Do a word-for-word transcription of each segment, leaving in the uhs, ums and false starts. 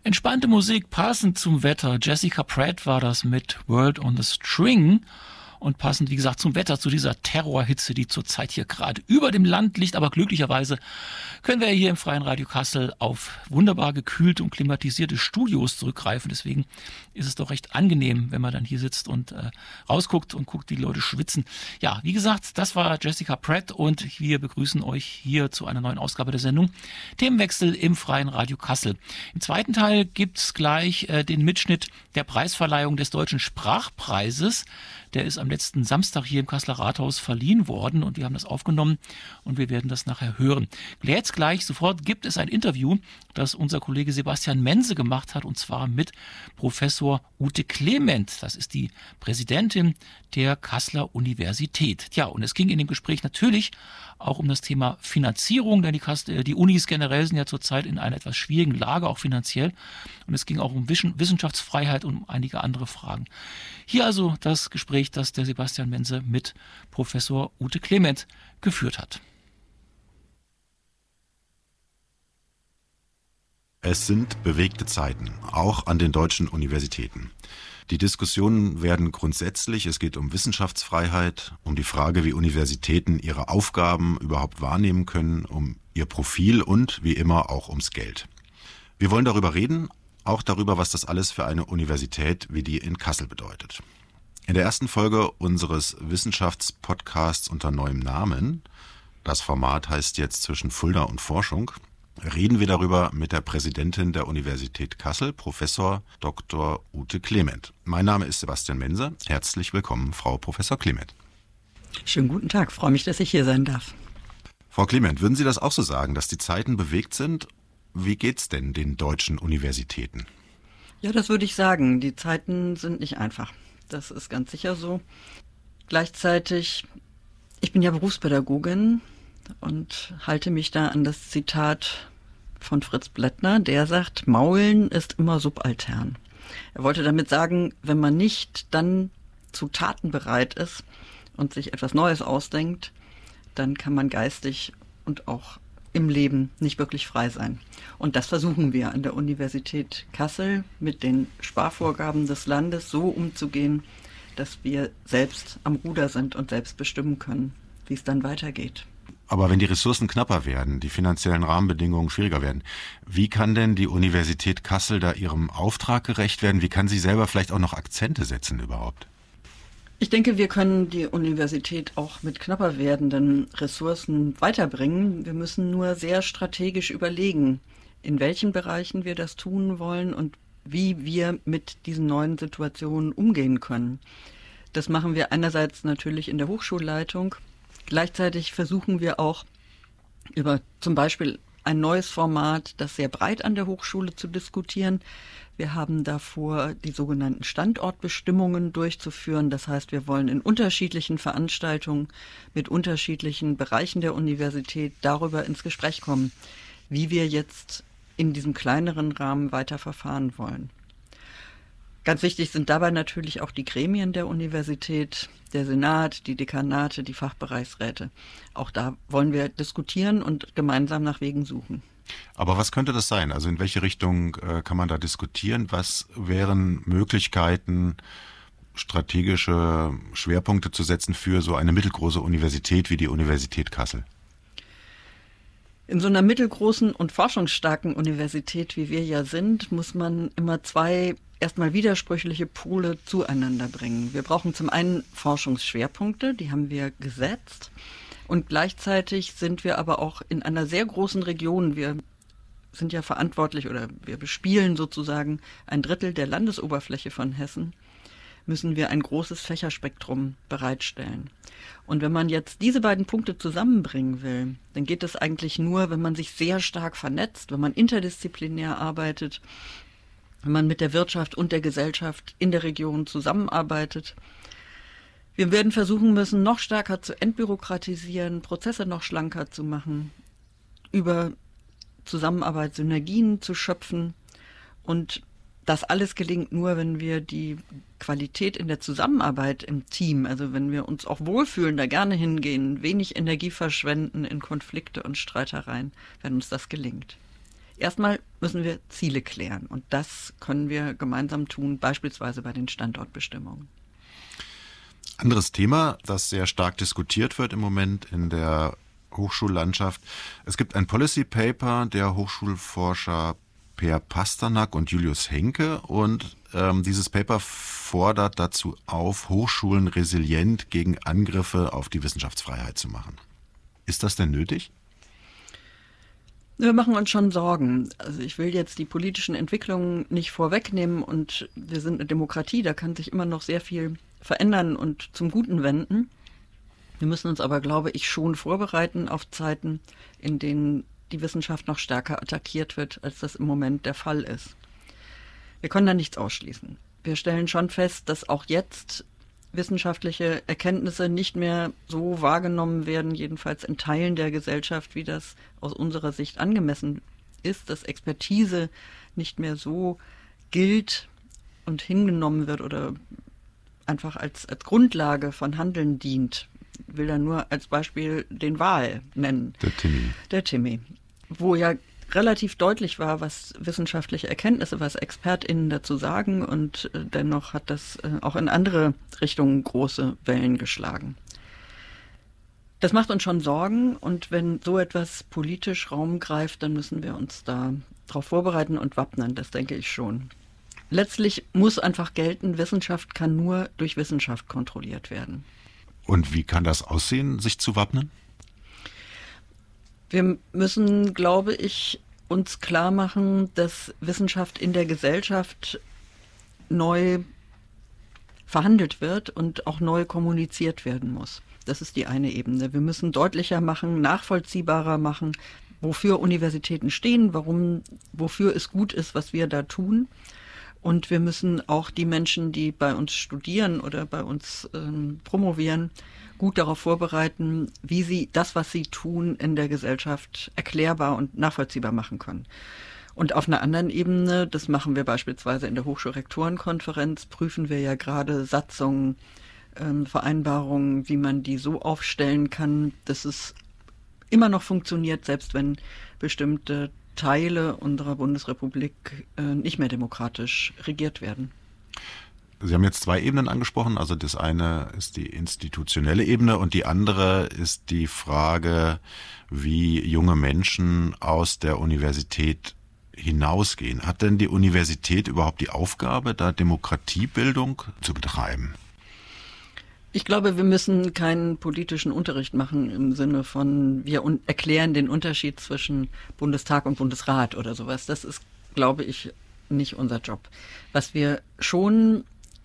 Entspannte Musik, passend zum Wetter. Jessica Pratt war das mit World on the String. Und passend, wie gesagt, zum Wetter, zu dieser Terrorhitze, die zurzeit hier gerade über dem Land liegt. Aber glücklicherweise können wir hier im Freien Radio Kassel auf wunderbar gekühlte und klimatisierte Studios zurückgreifen. Deswegen ist es doch recht angenehm, wenn man dann hier sitzt und äh, rausguckt und guckt, wie die Leute schwitzen. Ja, wie gesagt, das war Jessica Pratt und wir begrüßen euch hier zu einer neuen Ausgabe der Sendung Themenwechsel im Freien Radio Kassel. Im zweiten Teil gibt's gleich äh, den Mitschnitt der Preisverleihung des Deutschen Sprachpreises. Der ist am letzten Samstag hier im Kasseler Rathaus verliehen worden und wir haben das aufgenommen und wir werden das nachher hören. Jetzt gleich sofort gibt es ein Interview, das unser Kollege Sebastian Mense gemacht hat und zwar mit Professor Ute Clement. Das ist die Präsidentin der Kasseler Universität. Ja, und es ging in dem Gespräch natürlich auch um das Thema Finanzierung, denn die, Kassel, die Unis generell sind ja zurzeit in einer etwas schwierigen Lage, auch finanziell. Und es ging auch um Wissenschaftsfreiheit und um einige andere Fragen. Hier also das Gespräch, das der Sebastian Mense mit Professor Ute Clement geführt hat. Es sind bewegte Zeiten, auch an den deutschen Universitäten. Die Diskussionen werden grundsätzlich, es geht um Wissenschaftsfreiheit, um die Frage, wie Universitäten ihre Aufgaben überhaupt wahrnehmen können, um ihr Profil und, wie immer, auch ums Geld. Wir wollen darüber reden, auch darüber, was das alles für eine Universität wie die in Kassel bedeutet. In der ersten Folge unseres Wissenschaftspodcasts unter neuem Namen, das Format heißt jetzt Zwischen Fulda und Forschung, reden wir darüber mit der Präsidentin der Universität Kassel, Professor Doktor Ute Clement. Mein Name ist Sebastian Mense. Herzlich willkommen, Frau Professor Clement. Schönen guten Tag, freue mich, dass ich hier sein darf. Frau Clement, würden Sie das auch so sagen, dass die Zeiten bewegt sind? Wie geht's denn den deutschen Universitäten? Ja, das würde ich sagen. Die Zeiten sind nicht einfach. Das ist ganz sicher so. Gleichzeitig, ich bin ja Berufspädagogin und halte mich da an das Zitat von Fritz Blättner, der sagt, Maulen ist immer subaltern. Er wollte damit sagen, wenn man nicht dann zu Taten bereit ist und sich etwas Neues ausdenkt, dann kann man geistig und auch im Leben nicht wirklich frei sein. Und das versuchen wir an der Universität Kassel mit den Sparvorgaben des Landes so umzugehen, dass wir selbst am Ruder sind und selbst bestimmen können, wie es dann weitergeht. Aber wenn die Ressourcen knapper werden, die finanziellen Rahmenbedingungen schwieriger werden, wie kann denn die Universität Kassel da ihrem Auftrag gerecht werden? Wie kann sie selber vielleicht auch noch Akzente setzen überhaupt? Ich denke, wir können die Universität auch mit knapper werdenden Ressourcen weiterbringen. Wir müssen nur sehr strategisch überlegen, in welchen Bereichen wir das tun wollen und wie wir mit diesen neuen Situationen umgehen können. Das machen wir einerseits natürlich in der Hochschulleitung. Gleichzeitig versuchen wir auch über zum Beispiel ein neues Format, das sehr breit an der Hochschule zu diskutieren. Wir haben davor, die sogenannten Standortbestimmungen durchzuführen. Das heißt, wir wollen in unterschiedlichen Veranstaltungen mit unterschiedlichen Bereichen der Universität darüber ins Gespräch kommen, wie wir jetzt in diesem kleineren Rahmen weiter verfahren wollen. Ganz wichtig sind dabei natürlich auch die Gremien der Universität, der Senat, die Dekanate, die Fachbereichsräte. Auch da wollen wir diskutieren und gemeinsam nach Wegen suchen. Aber was könnte das sein? Also in welche Richtung äh, kann man da diskutieren? Was wären Möglichkeiten, strategische Schwerpunkte zu setzen für so eine mittelgroße Universität wie die Universität Kassel? In so einer mittelgroßen und forschungsstarken Universität, wie wir ja sind, muss man immer zwei erstmal widersprüchliche Pole zueinander bringen. Wir brauchen zum einen Forschungsschwerpunkte, die haben wir gesetzt. Und gleichzeitig sind wir aber auch in einer sehr großen Region. Wir sind ja verantwortlich oder wir bespielen sozusagen ein Drittel der Landesoberfläche von Hessen, müssen wir ein großes Fächerspektrum bereitstellen. Und wenn man jetzt diese beiden Punkte zusammenbringen will, dann geht es eigentlich nur, wenn man sich sehr stark vernetzt, wenn man interdisziplinär arbeitet, wenn man mit der Wirtschaft und der Gesellschaft in der Region zusammenarbeitet. Wir werden versuchen müssen, noch stärker zu entbürokratisieren, Prozesse noch schlanker zu machen, über Zusammenarbeit Synergien zu schöpfen. Und das alles gelingt nur, wenn wir die Qualität in der Zusammenarbeit im Team, also wenn wir uns auch wohlfühlen, da gerne hingehen, wenig Energie verschwenden in Konflikte und Streitereien, wenn uns das gelingt. Erstmal müssen wir Ziele klären. Und das können wir gemeinsam tun, beispielsweise bei den Standortbestimmungen. Anderes Thema, das sehr stark diskutiert wird im Moment in der Hochschullandschaft. Es gibt ein Policy Paper der Hochschulforscher Per Pasternak und Julius Henke und ähm, dieses Paper fordert dazu auf, Hochschulen resilient gegen Angriffe auf die Wissenschaftsfreiheit zu machen. Ist das denn nötig? Wir machen uns schon Sorgen. Also ich will jetzt die politischen Entwicklungen nicht vorwegnehmen und wir sind eine Demokratie, da kann sich immer noch sehr viel verändern und zum Guten wenden. Wir müssen uns aber, glaube ich, schon vorbereiten auf Zeiten, in denen die Wissenschaft noch stärker attackiert wird, als das im Moment der Fall ist. Wir können da nichts ausschließen. Wir stellen schon fest, dass auch jetzt wissenschaftliche Erkenntnisse nicht mehr so wahrgenommen werden, jedenfalls in Teilen der Gesellschaft, wie das aus unserer Sicht angemessen ist, dass Expertise nicht mehr so gilt und hingenommen wird oder einfach als, als Grundlage von Handeln dient. Ich will da nur als Beispiel den Wahl nennen. Der Timmy. Der Timmy. Wo ja relativ deutlich war, was wissenschaftliche Erkenntnisse, was ExpertInnen dazu sagen und äh, dennoch hat das äh, auch in andere Richtungen große Wellen geschlagen. Das macht uns schon Sorgen und wenn so etwas politisch Raum greift, dann müssen wir uns da darauf vorbereiten und wappnen, das denke ich schon. Letztlich muss einfach gelten, Wissenschaft kann nur durch Wissenschaft kontrolliert werden. Und wie kann das aussehen, sich zu wappnen? Wir müssen, glaube ich, uns klar machen, dass Wissenschaft in der Gesellschaft neu verhandelt wird und auch neu kommuniziert werden muss. Das ist die eine Ebene. Wir müssen deutlicher machen, nachvollziehbarer machen, wofür Universitäten stehen, warum, wofür es gut ist, was wir da tun. Und wir müssen auch die Menschen, die bei uns studieren oder bei uns ähm, promovieren, gut darauf vorbereiten, wie sie das, was sie tun, in der Gesellschaft erklärbar und nachvollziehbar machen können. Und auf einer anderen Ebene, das machen wir beispielsweise in der Hochschulrektorenkonferenz, prüfen wir ja gerade Satzungen, ähm, Vereinbarungen, wie man die so aufstellen kann, dass es immer noch funktioniert, selbst wenn bestimmte Teile unserer Bundesrepublik äh, nicht mehr demokratisch regiert werden. Sie haben jetzt zwei Ebenen angesprochen. Also das eine ist die institutionelle Ebene und die andere ist die Frage, wie junge Menschen aus der Universität hinausgehen. Hat denn die Universität überhaupt die Aufgabe, da Demokratiebildung zu betreiben? Ich glaube, wir müssen keinen politischen Unterricht machen im Sinne von, wir un- erklären den Unterschied zwischen Bundestag und Bundesrat oder sowas. Das ist, glaube ich, nicht unser Job. Was wir schon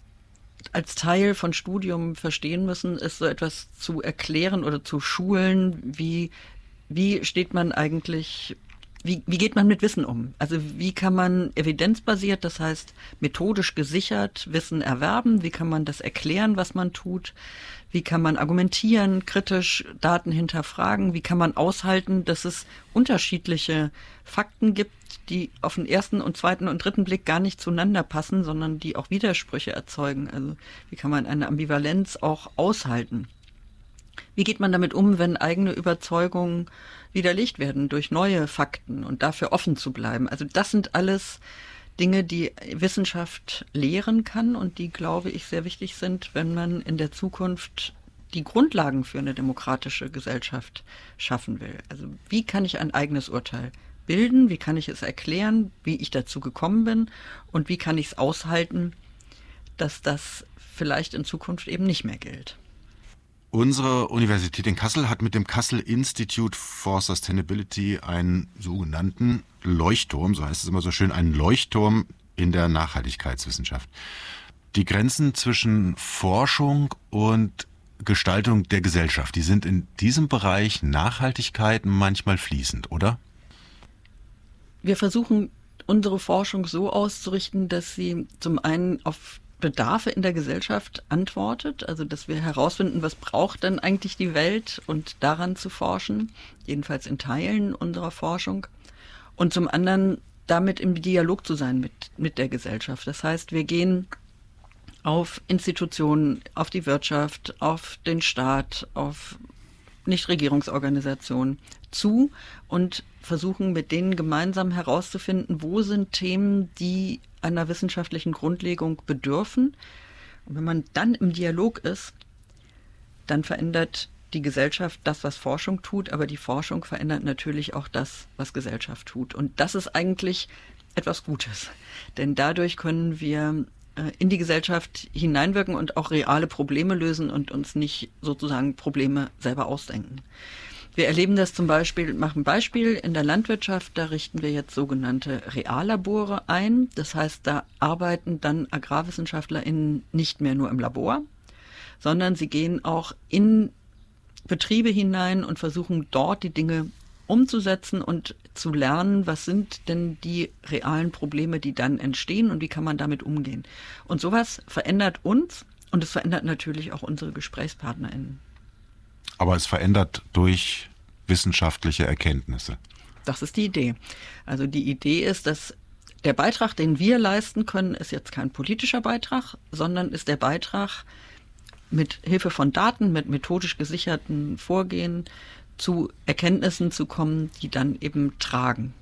als Teil von Studium verstehen müssen, ist so etwas zu erklären oder zu schulen, wie, wie steht man eigentlich, wie, wie geht man mit Wissen um? Also wie kann man evidenzbasiert, das heißt methodisch gesichert Wissen erwerben? Wie kann man das erklären, was man tut? Wie kann man argumentieren, kritisch Daten hinterfragen? Wie kann man aushalten, dass es unterschiedliche Fakten gibt, die auf den ersten und zweiten und dritten Blick gar nicht zueinander passen, sondern die auch Widersprüche erzeugen? Also wie kann man eine Ambivalenz auch aushalten? Wie geht man damit um, wenn eigene Überzeugungen widerlegt werden durch neue Fakten und dafür offen zu bleiben? Also das sind alles Dinge, die Wissenschaft lehren kann und die, glaube ich, sehr wichtig sind, wenn man in der Zukunft die Grundlagen für eine demokratische Gesellschaft schaffen will. Also wie kann ich ein eigenes Urteil bilden? Wie kann ich es erklären, wie ich dazu gekommen bin? Und wie kann ich es aushalten, dass das vielleicht in Zukunft eben nicht mehr gilt? Unsere Universität in Kassel hat mit dem Kassel Institute for Sustainability einen sogenannten Leuchtturm, so heißt es immer so schön, einen Leuchtturm in der Nachhaltigkeitswissenschaft. Die Grenzen zwischen Forschung und Gestaltung der Gesellschaft, die sind in diesem Bereich Nachhaltigkeit manchmal fließend, oder? Wir versuchen, unsere Forschung so auszurichten, dass sie zum einen auf Bedarfe in der Gesellschaft antwortet, also dass wir herausfinden, was braucht denn eigentlich die Welt und daran zu forschen, jedenfalls in Teilen unserer Forschung. Und zum anderen damit im Dialog zu sein mit, mit der Gesellschaft. Das heißt, wir gehen auf Institutionen, auf die Wirtschaft, auf den Staat, auf Nichtregierungsorganisationen zu und versuchen mit denen gemeinsam herauszufinden, wo sind Themen, die einer wissenschaftlichen Grundlegung bedürfen. Und wenn man dann im Dialog ist, dann verändert die Gesellschaft das, was Forschung tut, aber die Forschung verändert natürlich auch das, was Gesellschaft tut. Und das ist eigentlich etwas Gutes, denn dadurch können wir in die Gesellschaft hineinwirken und auch reale Probleme lösen und uns nicht sozusagen Probleme selber ausdenken. Wir erleben das zum Beispiel, machen ein Beispiel in der Landwirtschaft, da richten wir jetzt sogenannte Reallabore ein. Das heißt, da arbeiten dann AgrarwissenschaftlerInnen nicht mehr nur im Labor, sondern sie gehen auch in Betriebe hinein und versuchen dort die Dinge umzusetzen und zu lernen, was sind denn die realen Probleme, die dann entstehen und wie kann man damit umgehen. Und sowas verändert uns und es verändert natürlich auch unsere GesprächspartnerInnen. Aber es verändert durch wissenschaftliche Erkenntnisse. Das ist die Idee. Also die Idee ist, dass der Beitrag, den wir leisten können, ist jetzt kein politischer Beitrag, sondern ist der Beitrag mit Hilfe von Daten, mit methodisch gesicherten Vorgehen zu Erkenntnissen zu kommen, die dann eben tragen.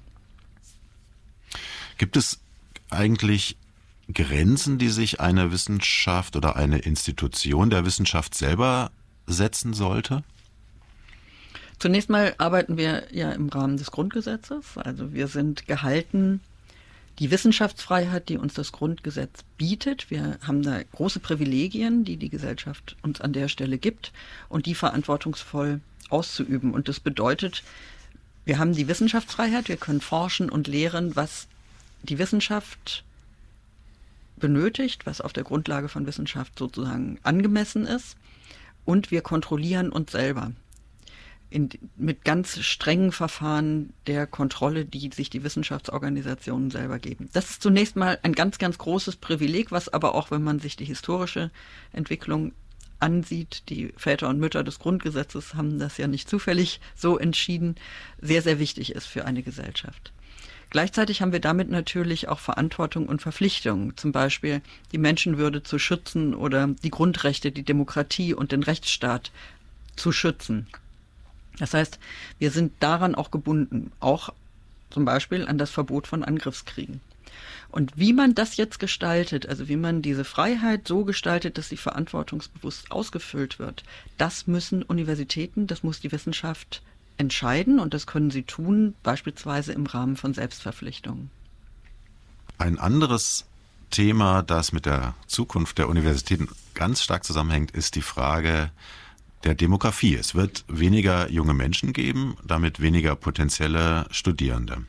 Gibt es eigentlich Grenzen, die sich eine Wissenschaft oder eine Institution der Wissenschaft selber setzen sollte? Zunächst mal arbeiten wir ja im Rahmen des Grundgesetzes. Also wir sind gehalten, die Wissenschaftsfreiheit, die uns das Grundgesetz bietet. Wir haben da große Privilegien, die die Gesellschaft uns an der Stelle gibt und die verantwortungsvoll auszuüben. Und das bedeutet, wir haben die Wissenschaftsfreiheit, wir können forschen und lehren, was die Wissenschaft benötigt, was auf der Grundlage von Wissenschaft sozusagen angemessen ist. Und wir kontrollieren uns selber in, mit ganz strengen Verfahren der Kontrolle, die sich die Wissenschaftsorganisationen selber geben. Das ist zunächst mal ein ganz, ganz großes Privileg, was aber auch, wenn man sich die historische Entwicklung ansieht, die Väter und Mütter des Grundgesetzes haben das ja nicht zufällig so entschieden, sehr, sehr wichtig ist für eine Gesellschaft. Gleichzeitig haben wir damit natürlich auch Verantwortung und Verpflichtungen, zum Beispiel die Menschenwürde zu schützen oder die Grundrechte, die Demokratie und den Rechtsstaat zu schützen. Das heißt, wir sind daran auch gebunden, auch zum Beispiel an das Verbot von Angriffskriegen. Und wie man das jetzt gestaltet, also wie man diese Freiheit so gestaltet, dass sie verantwortungsbewusst ausgefüllt wird, das müssen Universitäten, das muss die Wissenschaft entscheiden und das können sie tun, beispielsweise im Rahmen von Selbstverpflichtungen. Ein anderes Thema, das mit der Zukunft der Universitäten ganz stark zusammenhängt, ist die Frage der Demografie. Es wird weniger junge Menschen geben, damit weniger potenzielle Studierende.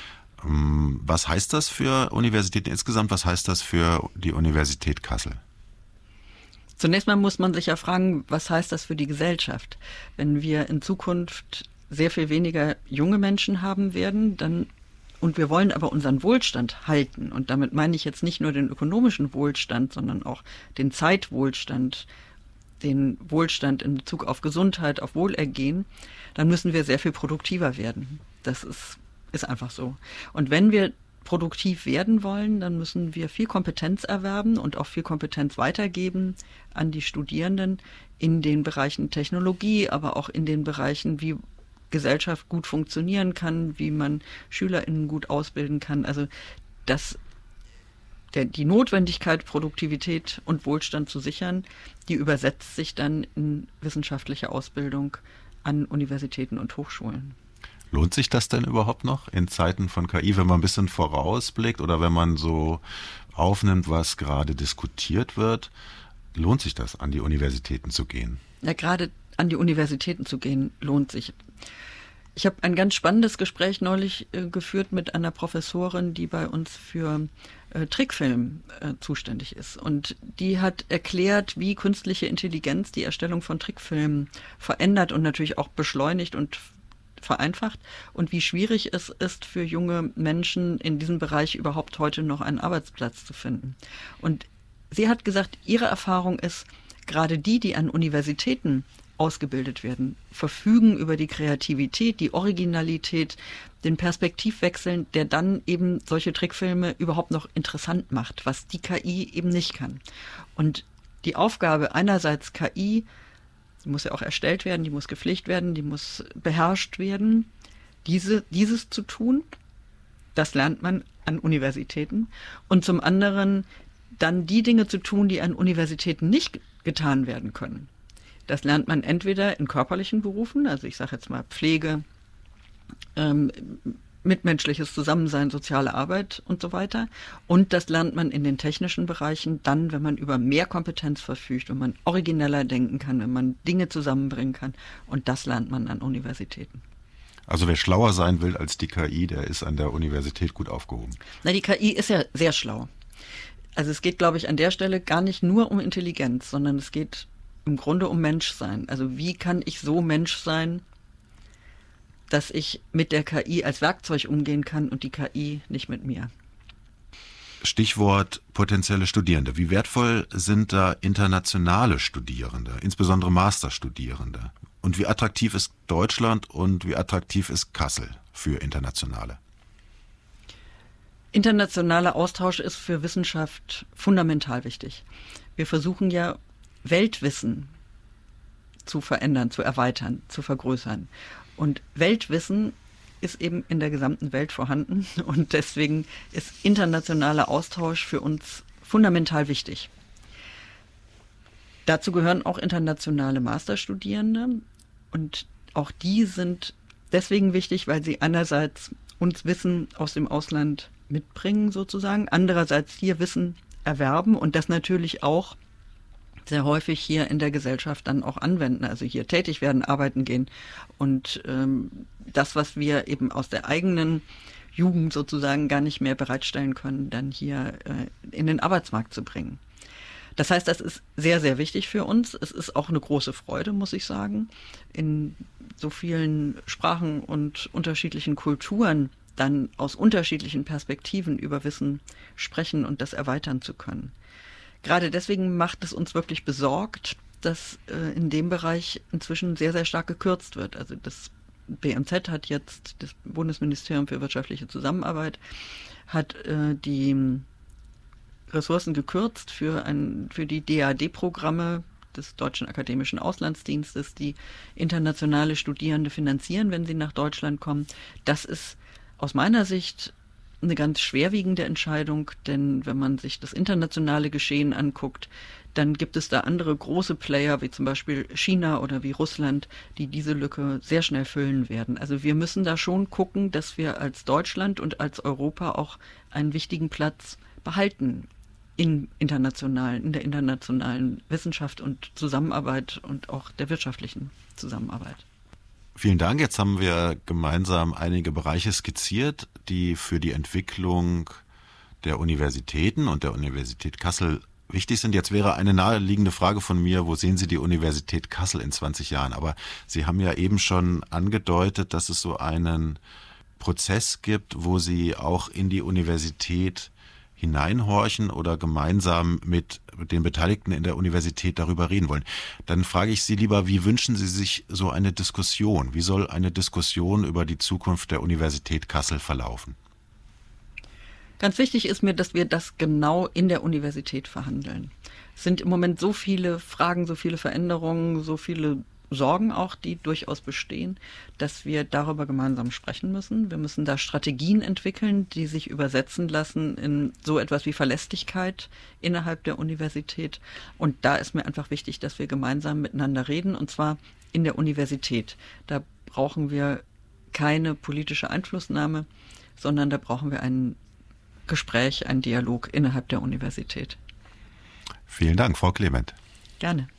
Was heißt das für Universitäten insgesamt? Was heißt das für die Universität Kassel? Zunächst mal muss man sich ja fragen, was heißt das für die Gesellschaft? Wenn wir in Zukunft sehr viel weniger junge Menschen haben werden, dann und wir wollen aber unseren Wohlstand halten. Und damit meine ich jetzt nicht nur den ökonomischen Wohlstand, sondern auch den Zeitwohlstand, den Wohlstand in Bezug auf Gesundheit, auf Wohlergehen, dann müssen wir sehr viel produktiver werden. Das ist, ist einfach so. Und wenn wir produktiv werden wollen, dann müssen wir viel Kompetenz erwerben und auch viel Kompetenz weitergeben an die Studierenden in den Bereichen Technologie, aber auch in den Bereichen, wie Gesellschaft gut funktionieren kann, wie man SchülerInnen gut ausbilden kann. Also das, der, die Notwendigkeit, Produktivität und Wohlstand zu sichern, die übersetzt sich dann in wissenschaftliche Ausbildung an Universitäten und Hochschulen. Lohnt sich das denn überhaupt noch in Zeiten von K I, wenn man ein bisschen vorausblickt oder wenn man so aufnimmt, was gerade diskutiert wird? Lohnt sich das, an die Universitäten zu gehen? Ja, gerade an die Universitäten zu gehen, lohnt sich. Ich habe ein ganz spannendes Gespräch neulich äh, geführt mit einer Professorin, die bei uns für äh, Trickfilm äh, zuständig ist. Und die hat erklärt, wie künstliche Intelligenz die Erstellung von Trickfilmen verändert und natürlich auch beschleunigt und vereinfacht und wie schwierig es ist für junge Menschen in diesem Bereich überhaupt heute noch einen Arbeitsplatz zu finden. Und sie hat gesagt, ihre Erfahrung ist, gerade die, die an Universitäten ausgebildet werden, verfügen über die Kreativität, die Originalität, den Perspektivwechsel, der dann eben solche Trickfilme überhaupt noch interessant macht, was die K I eben nicht kann. Und die Aufgabe einerseits K I, die muss ja auch erstellt werden, die muss gepflegt werden, die muss beherrscht werden. diese, dieses zu tun. Das lernt man an Universitäten. Und zum anderen dann die Dinge zu tun, die an Universitäten nicht getan werden können. Das lernt man entweder in körperlichen Berufen, also ich sage jetzt mal Pflege, ähm, mitmenschliches Zusammensein, soziale Arbeit und so weiter. Und das lernt man in den technischen Bereichen dann, wenn man über mehr Kompetenz verfügt, wenn man origineller denken kann, wenn man Dinge zusammenbringen kann. Und das lernt man an Universitäten. Also wer schlauer sein will als die K I, der ist an der Universität gut aufgehoben. Na, die K I ist ja sehr schlau. Also es geht, glaube ich, an der Stelle gar nicht nur um Intelligenz, sondern es geht im Grunde um Menschsein. Also wie kann ich so Mensch sein, dass ich mit der K I als Werkzeug umgehen kann und die K I nicht mit mir. Stichwort potenzielle Studierende. Wie wertvoll sind da internationale Studierende, insbesondere Masterstudierende? Und wie attraktiv ist Deutschland und wie attraktiv ist Kassel für Internationale? Internationaler Austausch ist für Wissenschaft fundamental wichtig. Wir versuchen ja Weltwissen zu verändern, zu erweitern, zu vergrößern. Und Weltwissen ist eben in der gesamten Welt vorhanden und deswegen ist internationaler Austausch für uns fundamental wichtig. Dazu gehören auch internationale Masterstudierende und auch die sind deswegen wichtig, weil sie einerseits uns Wissen aus dem Ausland mitbringen sozusagen, andererseits hier Wissen erwerben und das natürlich auch sehr häufig hier in der Gesellschaft dann auch anwenden, also hier tätig werden, arbeiten gehen und ähm, das, was wir eben aus der eigenen Jugend sozusagen gar nicht mehr bereitstellen können, dann hier äh, in den Arbeitsmarkt zu bringen. Das heißt, das ist sehr, sehr wichtig für uns. Es ist auch eine große Freude, muss ich sagen, in so vielen Sprachen und unterschiedlichen Kulturen dann aus unterschiedlichen Perspektiven über Wissen sprechen und das erweitern zu können. Gerade deswegen macht es uns wirklich besorgt, dass äh, in dem Bereich inzwischen sehr, sehr stark gekürzt wird. Also das B M Z hat jetzt, das Bundesministerium für wirtschaftliche Zusammenarbeit, hat äh, die Ressourcen gekürzt für, ein, für die D A D-Programme des Deutschen Akademischen Auslandsdienstes, die internationale Studierende finanzieren, wenn sie nach Deutschland kommen. Das ist aus meiner Sicht eine ganz schwerwiegende Entscheidung, denn wenn man sich das internationale Geschehen anguckt, dann gibt es da andere große Player, wie zum Beispiel China oder wie Russland, die diese Lücke sehr schnell füllen werden. Also wir müssen da schon gucken, dass wir als Deutschland und als Europa auch einen wichtigen Platz behalten in internationalen, in der internationalen Wissenschaft und Zusammenarbeit und auch der wirtschaftlichen Zusammenarbeit. Vielen Dank. Jetzt haben wir gemeinsam einige Bereiche skizziert, die für die Entwicklung der Universitäten und der Universität Kassel wichtig sind. Jetzt wäre eine naheliegende Frage von mir, wo sehen Sie die Universität Kassel in zwanzig Jahren? Aber Sie haben ja eben schon angedeutet, dass es so einen Prozess gibt, wo Sie auch in die Universität hineinhorchen oder gemeinsam mit den Beteiligten in der Universität darüber reden wollen. Dann frage ich Sie lieber, wie wünschen Sie sich so eine Diskussion? Wie soll eine Diskussion über die Zukunft der Universität Kassel verlaufen? Ganz wichtig ist mir, dass wir das genau in der Universität verhandeln. Es sind im Moment so viele Fragen, so viele Veränderungen, so viele Sorgen auch, die durchaus bestehen, dass wir darüber gemeinsam sprechen müssen. Wir müssen da Strategien entwickeln, die sich übersetzen lassen in so etwas wie Verlässlichkeit innerhalb der Universität. Und da ist mir einfach wichtig, dass wir gemeinsam miteinander reden, und zwar in der Universität. Da brauchen wir keine politische Einflussnahme, sondern da brauchen wir ein Gespräch, einen Dialog innerhalb der Universität. Vielen Dank, Frau Clement. Gerne.